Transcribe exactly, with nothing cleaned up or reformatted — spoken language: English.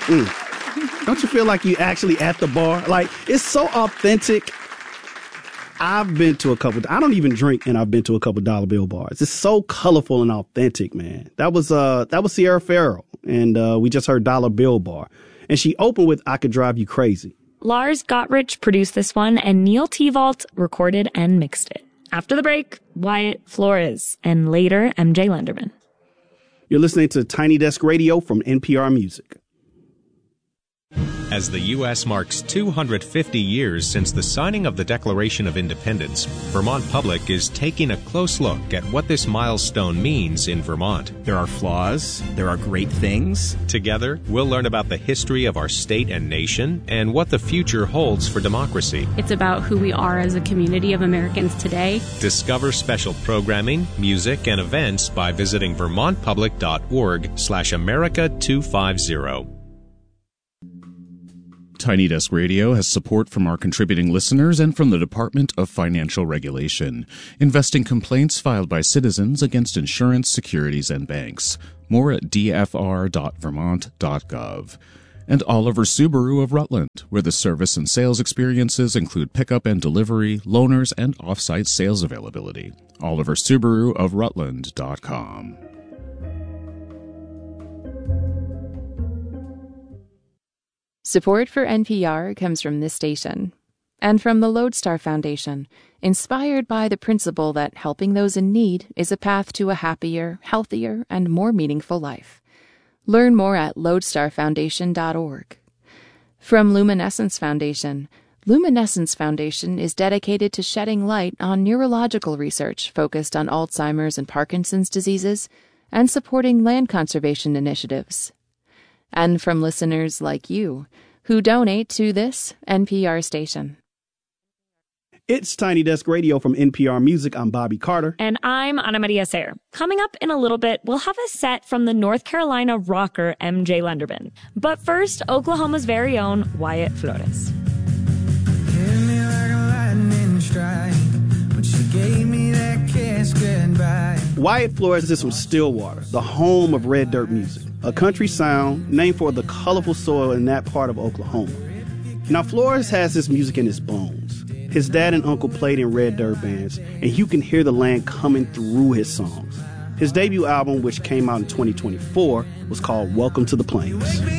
Mm. Don't you feel like you actually at the bar? Like, it's so authentic. I've been to a couple. I don't even drink, and I've been to a couple dollar bill bars. It's so colorful and authentic, man. That was uh that was Sierra Farrell, and uh, we just heard Dollar Bill Bar, and she opened with "I Could Drive You Crazy." Lars Gottrich produced this one, and Neil T-Vault recorded and mixed it. After the break, Wyatt Flores, and later M J Lenderman. You're listening to Tiny Desk Radio from N P R Music. As the U S marks two hundred fifty years since the signing of the Declaration of Independence, Vermont Public is taking a close look at what this milestone means in Vermont. There are flaws, there are great things. Together, we'll learn about the history of our state and nation and what the future holds for democracy. It's about who we are as a community of Americans today. Discover special programming, music, and events by visiting vermontpublic.org slash America 250. Tiny Desk Radio has support from our contributing listeners and from the Department of Financial Regulation. Investing complaints filed by citizens against insurance, securities, and banks. More at d f r dot vermont dot gov. And Oliver Subaru of Rutland, where the service and sales experiences include pickup and delivery, loaners, and off-site sales availability. Oliver Subaru of Rutland dot com. Support for N P R comes from this station and from the Lodestar Foundation, inspired by the principle that helping those in need is a path to a happier, healthier, and more meaningful life. Learn more at lodestar foundation dot org. From Luminescence Foundation, Luminescence Foundation is dedicated to shedding light on neurological research focused on Alzheimer's and Parkinson's diseases and supporting land conservation initiatives. And from listeners like you, who donate to this N P R station. It's Tiny Desk Radio from N P R Music. I'm Bobby Carter. And I'm Ana Maria Sayre. Coming up in a little bit, we'll have a set from the North Carolina rocker M J Lenderman. But first, Oklahoma's very own Wyatt Flores. Hit me like a lightning strike, but she gave me that kiss goodbye. Wyatt Flores is from Stillwater, the home of red dirt music, a country sound named for the colorful soil in that part of Oklahoma. Now, Flores has this music in his bones. His dad and uncle played in red dirt bands, and you can hear the land coming through his songs. His debut album, which came out in twenty twenty-four, was called Welcome to the Plains.